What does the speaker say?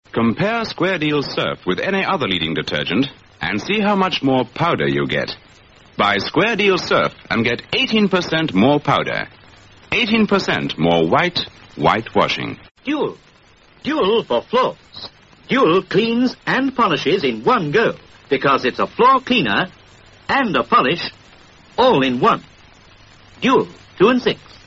Compare Square Deal Surf with any other leading detergent and see how much more powder you get. Buy Square Deal Surf and get 18% more powder. 18% more whitewashing. Dual. Dual for floors. Dual cleans and polishes in one go because it's a floor cleaner and a polish all in one. Dual 2 and 6.